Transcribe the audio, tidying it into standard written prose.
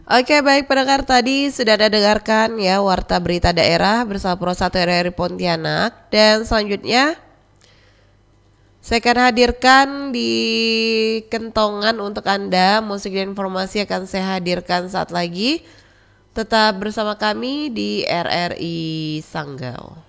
Oke, baik pendengar, tadi sudah Anda dengarkan ya Warta Berita Daerah bersama Pro 1 RRI Pontianak. Dan selanjutnya saya akan hadirkan di kentongan untuk Anda musik dan informasi akan saya hadirkan saat lagi. Tetap bersama kami di RRI Sanggau.